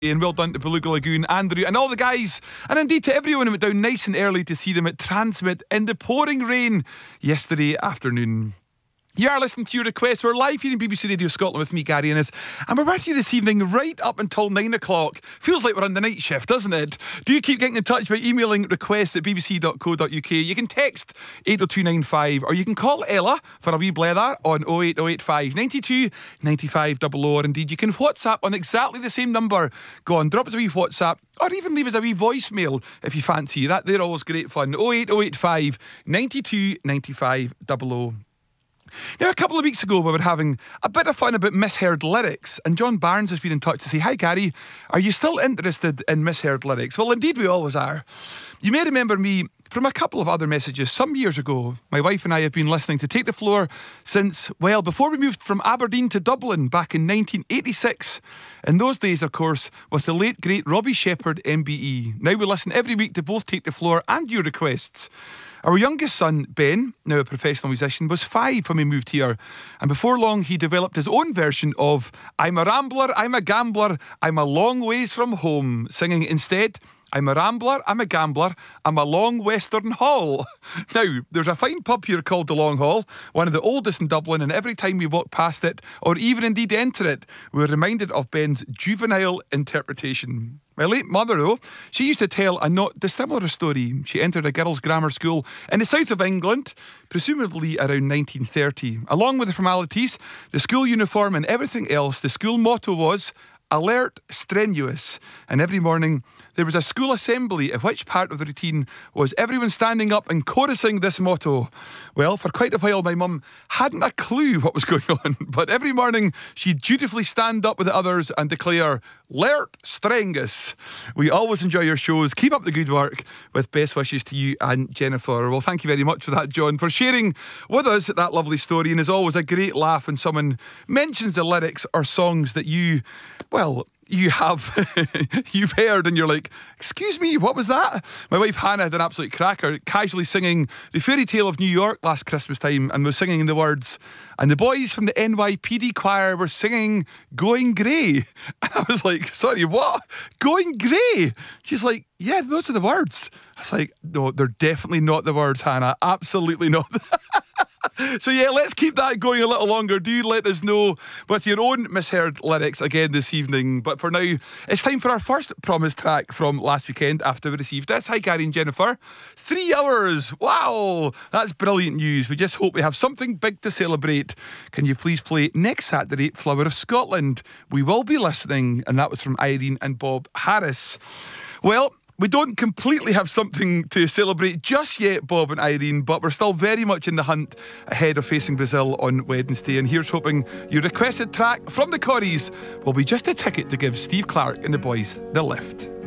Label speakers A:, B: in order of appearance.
A: And well done to Beluga Lagoon, Andrew, and all the guys, and indeed to everyone who went down nice and early to see them at Transmit in the pouring rain yesterday afternoon. You are listening to your requests. We're live here in BBC Radio Scotland with me, Gary Innes, and we're with you this evening right up until 9 o'clock. Feels like we're on the night shift, doesn't it? Do keep getting in touch by emailing requests at bbc.co.uk. You can text 80295 or you can call Ella for a wee blether on 08085 92 95 00, or indeed you can WhatsApp on exactly the same number. Go on, drop us a wee WhatsApp or even leave us a wee voicemail if you fancy that. They're always great fun. 08085 92 95 00. Now, a couple of weeks ago, we were having a bit of fun about misheard lyrics, and John Barnes has been in touch to say, "Hi Gary, are you still interested in misheard lyrics?" Well, indeed we always are. You may remember me from a couple of other messages. Some years ago, my wife and I have been listening to Take the Floor since, well, before we moved from Aberdeen to Dublin back in 1986. In those days, of course, with the late, great Robbie Shepherd MBE. Now we listen every week to both Take the Floor and your requests. Our youngest son, Ben, now a professional musician, was 5 when we moved here, and before long he developed his own version of "I'm a rambler, I'm a gambler, I'm a long ways from home," singing instead, "I'm a rambler, I'm a gambler, I'm a long western haul." Now, there's a fine pub here called the Long Hall, one of the oldest in Dublin, and every time we walk past it, or even indeed enter it, we're reminded of Ben's juvenile interpretation. My late mother, though, she used to tell a not dissimilar story. She entered a girls' grammar school in the south of England, presumably around 1930. Along with the formalities, the school uniform and everything else, the school motto was "Alert, strenuous," and every morning there was a school assembly at which part of the routine was everyone standing up and chorusing this motto. Well, for quite a while my mum hadn't a clue what was going on, but every morning she'd dutifully stand up with the others and declare, "Lert Strengus." We always enjoy your shows. Keep up the good work, with best wishes to you and Jennifer. Well, thank you very much for that, John, for sharing with us that lovely story, and it's always a great laugh when someone mentions the lyrics or songs that you have you've heard and you're like, "Excuse me, what was that?" My wife Hannah had an absolute cracker, casually singing the Fairy Tale of New York last Christmas time, and was singing the words, and the boys from the NYPD choir were singing "Going Grey." And I was like, "Sorry, what? Going Grey?" She's like, "Yeah, those are the words." I was like, "No, they're definitely not the words, Hannah. Absolutely not." So yeah, let's keep that going a little longer. Do let us know with your own misheard lyrics again this evening. But for now, it's time for our first promised track from last weekend after we received this. Hi Gary and Jennifer. 3 hours. Wow, that's brilliant news. We just hope we have something big to celebrate. Can you please play next Saturday, Flower of Scotland? We will be listening. And that was from Irene and Bob Harris. Well, we don't completely have something to celebrate just yet, Bob and Irene, but we're still very much in the hunt ahead of facing Brazil on Wednesday. And here's hoping your requested track from the Corries will be just a ticket to give Steve Clark and the boys the lift.